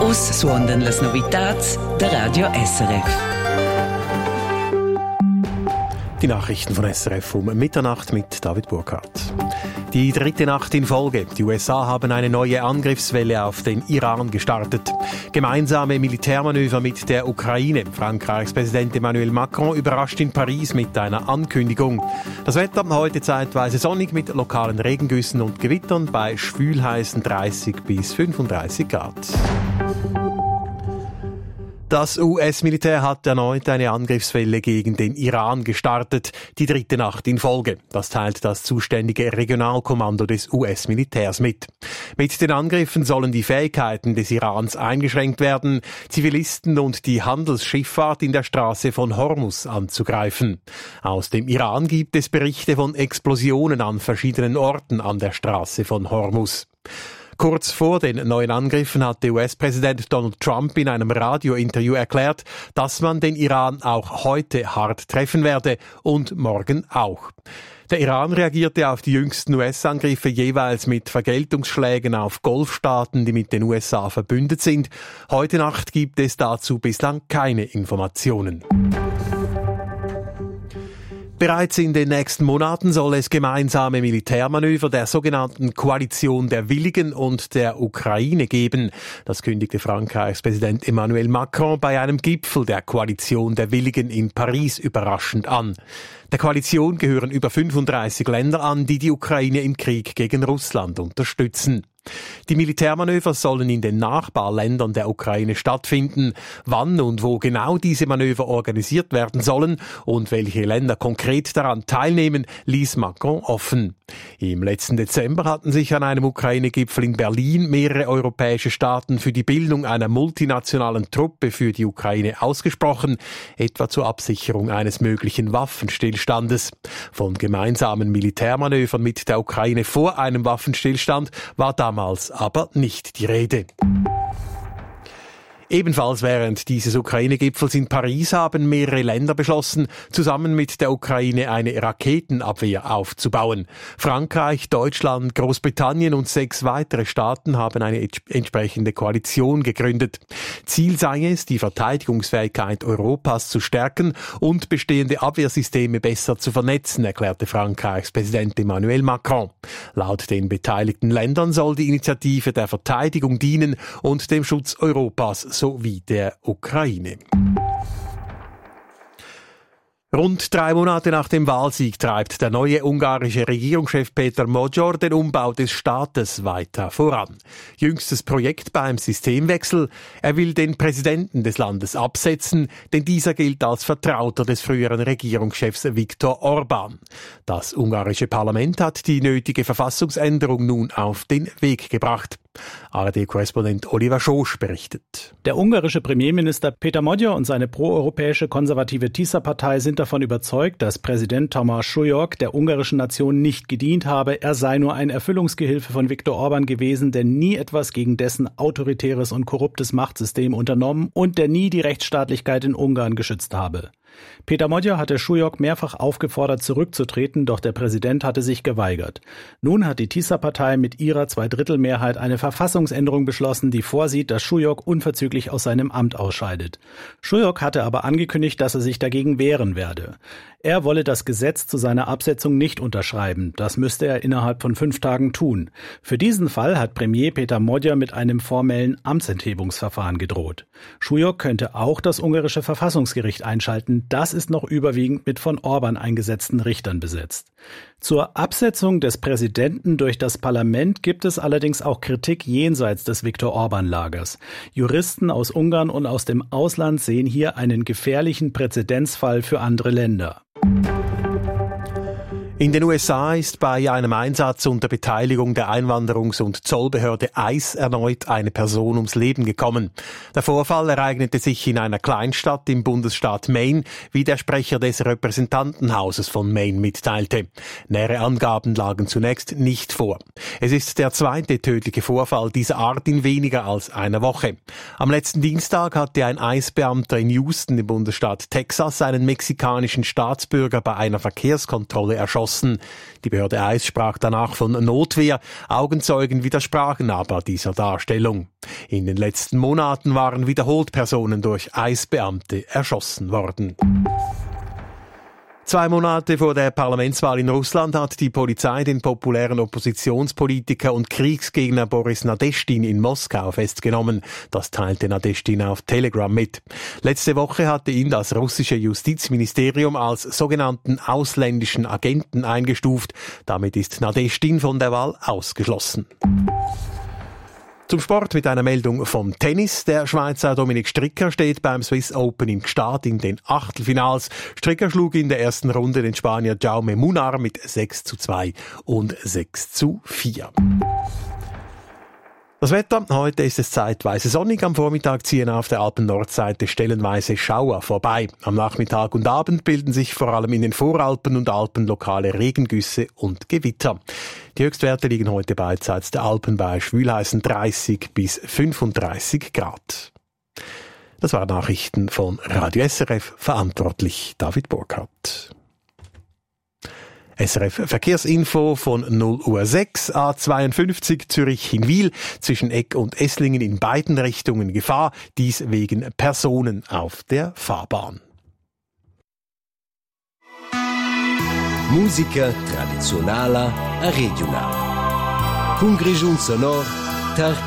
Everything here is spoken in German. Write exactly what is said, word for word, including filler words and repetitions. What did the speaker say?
Us suondan las novitats der Radio S R F. Die Nachrichten von S R F um Mitternacht mit David Burkhardt. Die dritte Nacht in Folge. Die U S A haben eine neue Angriffswelle auf den Iran gestartet. Gemeinsame Militärmanöver mit der Ukraine. Frankreichs Präsident Emmanuel Macron überrascht in Paris mit einer Ankündigung. Das Wetter heute zeitweise sonnig mit lokalen Regengüssen und Gewittern bei schwülheißen dreißig bis fünfunddreißig Grad. Das U S-Militär hat erneut eine Angriffswelle gegen den Iran gestartet, die dritte Nacht in Folge. Das teilt das zuständige Regionalkommando des U S-Militärs mit. Mit den Angriffen sollen die Fähigkeiten des Irans eingeschränkt werden, Zivilisten und die Handelsschifffahrt in der Straße von Hormuz anzugreifen. Aus dem Iran gibt es Berichte von Explosionen an verschiedenen Orten an der Straße von Hormuz. Kurz vor den neuen Angriffen hat der U S-Präsident Donald Trump in einem Radiointerview erklärt, dass man den Iran auch heute hart treffen werde und morgen auch. Der Iran reagierte auf die jüngsten U S-Angriffe jeweils mit Vergeltungsschlägen auf Golfstaaten, die mit den U S A verbündet sind. Heute Nacht gibt es dazu bislang keine Informationen. Bereits in den nächsten Monaten soll es gemeinsame Militärmanöver der sogenannten Koalition der Willigen und der Ukraine geben. Das kündigte Frankreichs Präsident Emmanuel Macron bei einem Gipfel der Koalition der Willigen in Paris überraschend an. Der Koalition gehören über fünfunddreißig Länder an, die die Ukraine im Krieg gegen Russland unterstützen. Die Militärmanöver sollen in den Nachbarländern der Ukraine stattfinden. Wann und wo genau diese Manöver organisiert werden sollen und welche Länder konkret daran teilnehmen, ließ Macron offen. Im letzten Dezember hatten sich an einem Ukraine-Gipfel in Berlin mehrere europäische Staaten für die Bildung einer multinationalen Truppe für die Ukraine ausgesprochen, etwa zur Absicherung eines möglichen Waffenstillstandes. Von gemeinsamen Militärmanövern mit der Ukraine vor einem Waffenstillstand war damals Damals aber nicht die Rede. Ebenfalls während dieses Ukraine-Gipfels in Paris haben mehrere Länder beschlossen, zusammen mit der Ukraine eine Raketenabwehr aufzubauen. Frankreich, Deutschland, Großbritannien und sechs weitere Staaten haben eine entsprechende Koalition gegründet. Ziel sei es, die Verteidigungsfähigkeit Europas zu stärken und bestehende Abwehrsysteme besser zu vernetzen, erklärte Frankreichs Präsident Emmanuel Macron. Laut den beteiligten Ländern soll die Initiative der Verteidigung dienen und dem Schutz Europas sowie der Ukraine. Rund drei Monate nach dem Wahlsieg treibt der neue ungarische Regierungschef Péter Magyar den Umbau des Staates weiter voran. Jüngstes Projekt beim Systemwechsel: Er will den Präsidenten des Landes absetzen, denn dieser gilt als Vertrauter des früheren Regierungschefs Viktor Orbán. Das ungarische Parlament hat die nötige Verfassungsänderung nun auf den Weg gebracht. A R D-Korrespondent Oliver Schosch berichtet. Der ungarische Premierminister Péter Magyar und seine proeuropäische konservative Tisza-Partei sind davon überzeugt, dass Präsident Tamás Súlyog der ungarischen Nation nicht gedient habe. Er sei nur ein Erfüllungsgehilfe von Viktor Orbán gewesen, der nie etwas gegen dessen autoritäres und korruptes Machtsystem unternommen und der nie die Rechtsstaatlichkeit in Ungarn geschützt habe. Péter Magyar hatte Súlyog mehrfach aufgefordert, zurückzutreten, doch der Präsident hatte sich geweigert. Nun hat die Tisza-Partei mit ihrer Zweidrittelmehrheit eine Verfassungsänderung beschlossen, die vorsieht, dass Súlyog unverzüglich aus seinem Amt ausscheidet. Súlyog hatte aber angekündigt, dass er sich dagegen wehren werde. Er wolle das Gesetz zu seiner Absetzung nicht unterschreiben. Das müsste er innerhalb von fünf Tagen tun. Für diesen Fall hat Premier Péter Magyar mit einem formellen Amtsenthebungsverfahren gedroht. Súlyog könnte auch das ungarische Verfassungsgericht einschalten. Das ist noch überwiegend mit von Orbán eingesetzten Richtern besetzt. Zur Absetzung des Präsidenten durch das Parlament gibt es allerdings auch Kritik jenseits des Viktor-Orbán-Lagers. Juristen aus Ungarn und aus dem Ausland sehen hier einen gefährlichen Präzedenzfall für andere Länder. In den U S A ist bei einem Einsatz unter Beteiligung der Einwanderungs- und Zollbehörde ICE erneut eine Person ums Leben gekommen. Der Vorfall ereignete sich in einer Kleinstadt im Bundesstaat Maine, wie der Sprecher des Repräsentantenhauses von Maine mitteilte. Nähere Angaben lagen zunächst nicht vor. Es ist der zweite tödliche Vorfall dieser Art in weniger als einer Woche. Am letzten Dienstag hatte ein ICE-Beamter in Houston im Bundesstaat Texas einen mexikanischen Staatsbürger bei einer Verkehrskontrolle erschossen. Die Behörde ICE sprach danach von Notwehr. Augenzeugen widersprachen aber dieser Darstellung. In den letzten Monaten waren wiederholt Personen durch I C E-Beamte erschossen worden. Zwei Monate vor der Parlamentswahl in Russland hat die Polizei den populären Oppositionspolitiker und Kriegsgegner Boris Nadeschdin in Moskau festgenommen. Das teilte Nadeschdin auf Telegram mit. Letzte Woche hatte ihn das russische Justizministerium als sogenannten ausländischen Agenten eingestuft. Damit ist Nadeschdin von der Wahl ausgeschlossen. Zum Sport mit einer Meldung vom Tennis. Der Schweizer Dominik Stricker steht beim Swiss Open in Gstaad in den Achtelfinals. Stricker schlug in der ersten Runde den Spanier Jaume Munar mit sechs zu zwei und sechs zu vier. Das Wetter, heute ist es zeitweise sonnig, am Vormittag ziehen auf der Alpen-Nordseite stellenweise Schauer vorbei. Am Nachmittag und Abend bilden sich vor allem in den Voralpen und Alpen lokale Regengüsse und Gewitter. Die Höchstwerte liegen heute beidseits der Alpen bei schwülheißen dreißig bis fünfunddreißig Grad. Das waren Nachrichten von Radio S R F, verantwortlich David Burkhardt. S R F Verkehrsinfo von null Uhr sechs, A zweiundfünfzig Zürich-Hinwil, zwischen Egg und Esslingen in beiden Richtungen Gefahr, dies wegen Personen auf der Fahrbahn. Musica tradizionala a regional. Con Grigiun Sonor,